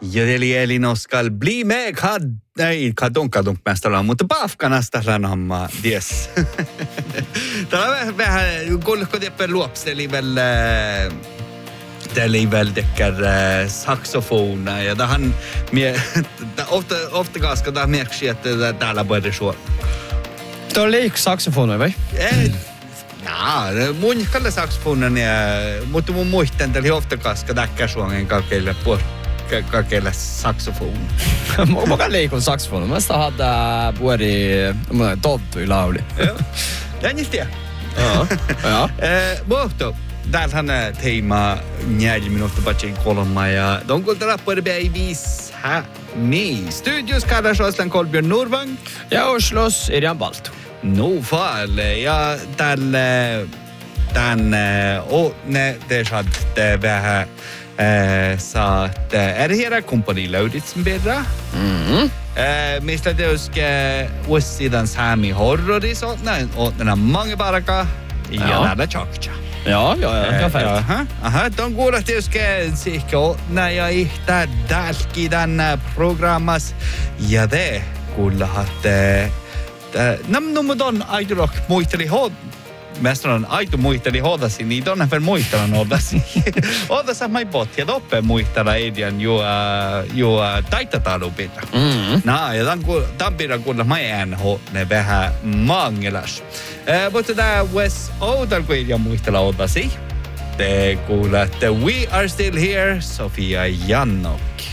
Ja eli no skal bli med kadunk mästellä, mutta Pafkanasta sanomma, yes. Täällä on vähän, kuulutko tiedä luopsteli väl tekker saxofona ja tähän ofta kaska tähän märksi, että täällä börjar så. Tuo oli yksi saksofonia, vai? Mun kalla saksofonen ja mutta mun muistan tällä ofta kaska täkkää suongen kaikille saxofon. Mä liikun saxofon. Mä sitä hade både Todd i lauli. Joo. Ja niin tiedä. Ja. Mutta täällähän teema 4 minuuttia patsin kolma ja onko täällä babies niin. Studios kallar Sjölsland Kolbjörn Norvang. Ja Oslos Irian Baltu. No fall. Ja tän ne det hade vähän så att är det hela kompani Lauditsen bedra? Mistä teuske ussidan Sami horrori sådana och den har många baraka i alla chakcha. Ja, fett. Aha, de går att teuske sikko när jag ihtä dalki den programmas ja det kuulla att namnumodon aidrock muisteli hod Mästran aitu muisteli hodasi, niin on vähän muistelan hodasi. Hodassa mai potja toppe muistella edian juo taitatalupita. Ja tämän pidän kuulla mai ne vähän mangelas. Mutta tää Wes Outal kuitenkin muistella hodasi. Te kuulette We Are Still Here, Sofia Jannok.